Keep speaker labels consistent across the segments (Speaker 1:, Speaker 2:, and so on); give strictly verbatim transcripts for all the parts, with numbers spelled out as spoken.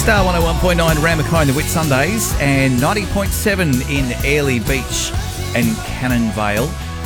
Speaker 1: Star one oh one point nine Ramakai in the Whit Sundays and ninety point seven in Airlie Beach and Cannon Vale.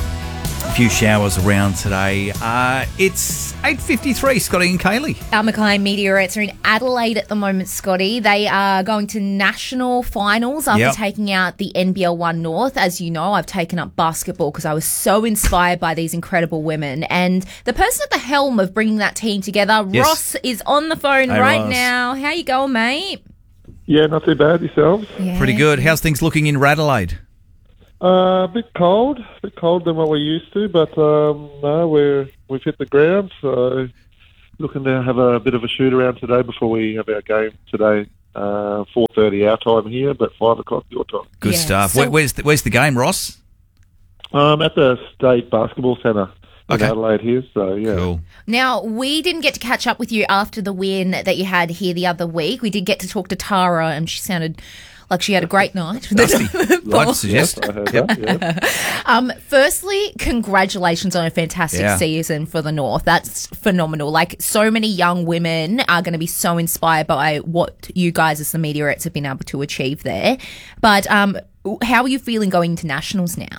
Speaker 1: A few showers around today. Uh, it's eight fifty-three, Scotty and Kaylee.
Speaker 2: Our Mackay Meteorites are in Adelaide at the moment, Scotty. They are going to national finals after
Speaker 1: Yep.
Speaker 2: taking out the N B L One North. As you know, I've taken up basketball because I was so inspired by these incredible women. And the person at the helm of bringing that team together,
Speaker 1: Yes.
Speaker 2: Ross, is on the phone
Speaker 1: Hey,
Speaker 2: right
Speaker 1: Ross.
Speaker 2: now. How you going, mate?
Speaker 3: Yeah, not too bad. Yourselves?
Speaker 2: Yeah.
Speaker 1: Pretty good. How's things looking in Radelaide?
Speaker 3: Uh, a bit cold, a bit cold than what we're used to, but um, no, we're we've hit the ground. So looking to have a bit of a shoot around today before we have our game today. Uh, four thirty our time here, but five o'clock your time.
Speaker 1: Good
Speaker 2: Yeah,
Speaker 1: stuff.
Speaker 2: so-
Speaker 1: Where, where's the, where's the game, Ross?
Speaker 3: Um, at the State Basketball Centre in
Speaker 1: Okay.
Speaker 3: Adelaide here. So yeah.
Speaker 1: Cool.
Speaker 2: Now, we didn't get to catch up with you after the win that you had here the other week. We did get to talk to Tara, and she sounded like she had a great night.
Speaker 1: Dusty, I'd suggest.
Speaker 3: I heard that. Yeah.
Speaker 2: Um, firstly, congratulations on a fantastic
Speaker 1: Yeah.
Speaker 2: season for the North. That's phenomenal. Like, so many young women are going to be so inspired by what you guys as the Meteorites have been able to achieve there. But um, how are you feeling going into nationals now?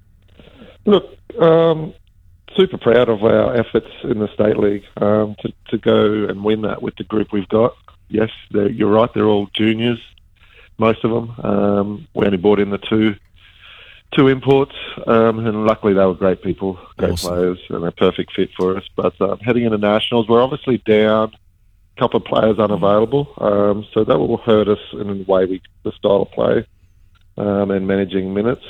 Speaker 3: Look, um, super proud of our efforts in the state league um, to to go and win that with the group we've got. Yes, they're- you're right. They're all juniors. Most of them. Um, we only brought in the two two imports, um, and luckily they were great people, great
Speaker 1: Awesome.
Speaker 3: players, and a perfect fit for us. But um, heading into nationals, we're obviously down, a couple of players unavailable, um, so that will hurt us in the way we the style of play um, and managing minutes.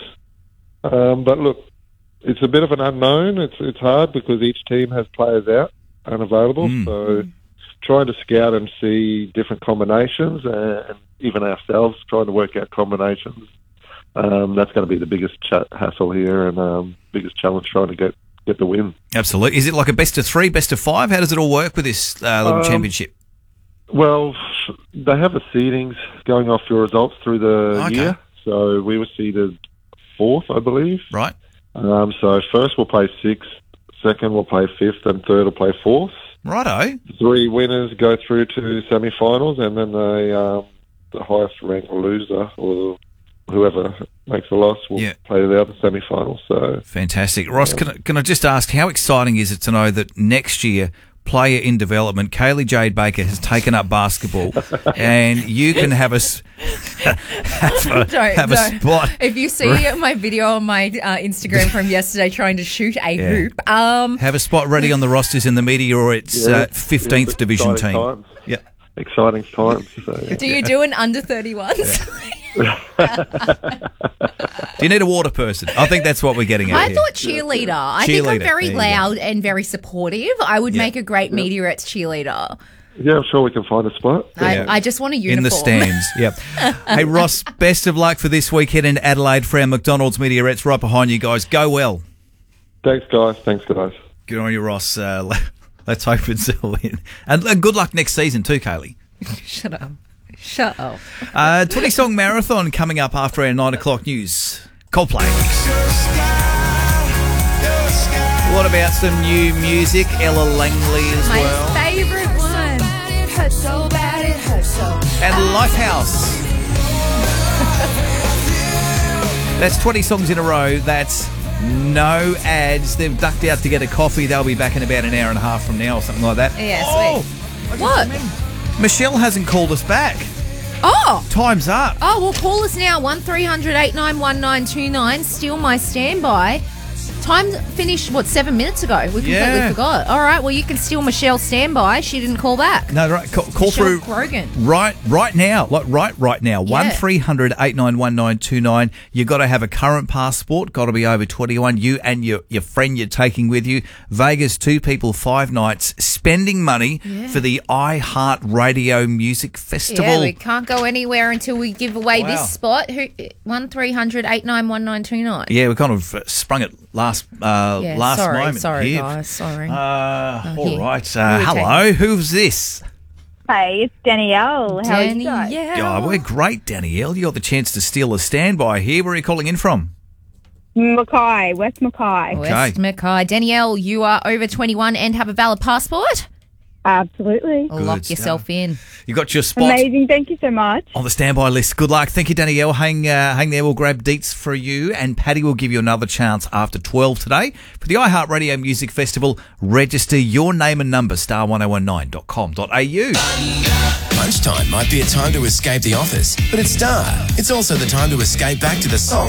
Speaker 3: Um, but look, it's a bit of an unknown. It's it's hard because each team has players out unavailable,
Speaker 1: Mm.
Speaker 3: so trying to scout and see different combinations, and even ourselves trying to work out combinations. Um, that's going to be the biggest ch- hassle here, and um, biggest challenge trying to get, get the win.
Speaker 1: Absolutely. Is it like a best of three, best of five? How does it all work with this uh, little
Speaker 3: Um,
Speaker 1: championship?
Speaker 3: Well, they have the seedings going off your results through the
Speaker 1: Okay.
Speaker 3: year. So we were seeded fourth, I believe.
Speaker 1: Right.
Speaker 3: Um, so first we'll play sixth, second we'll play fifth, and third will play fourth.
Speaker 1: Righto.
Speaker 3: Three winners go through to semi-finals, and then they, um, the highest ranked loser, or whoever makes the loss, will
Speaker 1: Yeah.
Speaker 3: play the other semi-finals. So
Speaker 1: Fantastic. Ross, can I, can I just ask, how exciting is it to know that next year, player in development, Kaylee Jade Baker, has taken up basketball and you can have a, s- have a,
Speaker 2: Don't-
Speaker 1: have a
Speaker 2: don't.
Speaker 1: spot.
Speaker 2: If you see my video on my uh, Instagram from yesterday trying to shoot a
Speaker 1: Yeah.
Speaker 2: hoop, um,
Speaker 1: Have a spot ready on the rosters in the Meteorites
Speaker 3: yeah,
Speaker 1: uh, fifteenth
Speaker 3: it's
Speaker 1: Division
Speaker 3: exciting
Speaker 1: team.
Speaker 3: times.
Speaker 1: Yeah.
Speaker 3: Exciting times. So, yeah.
Speaker 2: do you do an under thirty-ones?
Speaker 1: Do you need a water person? I think that's what we're getting at
Speaker 2: I
Speaker 1: here.
Speaker 2: thought cheerleader. I think I'm
Speaker 1: Cheerleader.
Speaker 2: very
Speaker 1: There you
Speaker 2: loud and very supportive. I would
Speaker 1: Yeah.
Speaker 2: make a great Meteorites cheerleader.
Speaker 3: Yeah, I'm sure we can find a spot.
Speaker 1: Yeah.
Speaker 2: I, I just want a uniform.
Speaker 1: in the stands. Yep. Hey, Ross, best of luck for this weekend in Adelaide for our McDonald's Meteorites right behind you guys. Go well.
Speaker 3: Thanks, guys. Thanks, guys.
Speaker 1: Good on you, Ross. Uh, le- let's hope it's all in. And uh, good luck next season too, Kaylee.
Speaker 2: Shut up. Shut up.
Speaker 1: Uh, twenty-song marathon coming up after our nine o'clock news. Coldplay. What about some new music? Ella Langley as
Speaker 2: My
Speaker 1: well.
Speaker 2: favourite one.
Speaker 4: It hurts so bad, it hurts so
Speaker 1: And Lifehouse. That's twenty songs in a row. That's no ads. They've ducked out to get a coffee. They'll be back in about an hour and a half from now or something like that.
Speaker 2: Yeah,
Speaker 1: oh,
Speaker 2: sweet. What?
Speaker 1: Michelle hasn't called us back.
Speaker 2: Oh!
Speaker 1: Time's up.
Speaker 2: Oh, well, call us now, one three hundred eight nine one nine two nine. Steal my standby. Time finished, what, seven minutes ago? We completely
Speaker 1: Yeah.
Speaker 2: forgot. All right, well, you can steal Michelle's standby. She didn't call back.
Speaker 1: No, right. Call, call
Speaker 2: Michelle
Speaker 1: through
Speaker 2: Grogan.
Speaker 1: right, right now. Like right, right now.
Speaker 2: Yeah.
Speaker 1: One three hundred eight nine one nine two nine. You got to have a current passport. Got to be over twenty one. You and your your friend you're taking with you. Vegas, two people, five nights, spending money
Speaker 2: Yeah.
Speaker 1: for the iHeart Radio Music Festival.
Speaker 2: Yeah, we can't go anywhere until we give away
Speaker 1: Wow.
Speaker 2: this spot. Who? One three hundred eight nine one nine two nine.
Speaker 1: Yeah, we kind of uh, sprung it last uh,
Speaker 2: Yeah,
Speaker 1: last
Speaker 2: sorry,
Speaker 1: moment.
Speaker 2: sorry,
Speaker 1: here.
Speaker 2: guys, sorry.
Speaker 1: Uh,
Speaker 2: Oh,
Speaker 1: all
Speaker 2: here.
Speaker 1: right. Uh,
Speaker 2: Who are we
Speaker 1: hello. Who's this?
Speaker 5: Hey, it's Danielle. How are you guys?
Speaker 1: Oh, we're great, Danielle. You got the chance to steal a standby here. Where are you calling in from?
Speaker 5: Mackay, West Mackay.
Speaker 2: West Mackay. Danielle, you are over twenty-one and have a valid passport?
Speaker 5: Absolutely.
Speaker 2: Lock
Speaker 1: Good
Speaker 2: yourself
Speaker 1: stuff.
Speaker 2: in.
Speaker 1: You got your spot
Speaker 5: Amazing. Thank you so much.
Speaker 1: on the standby list. Good luck. Thank you, Danielle. Hang, uh, hang there. We'll grab deets for you, and Paddy will give you another chance after twelve today for the iHeartRadio Music Festival. Register your name and number, star one oh one nine dot com dot a u.
Speaker 6: Lunchtime might be a time to escape the office, but at Star, it's also the time to escape back to the song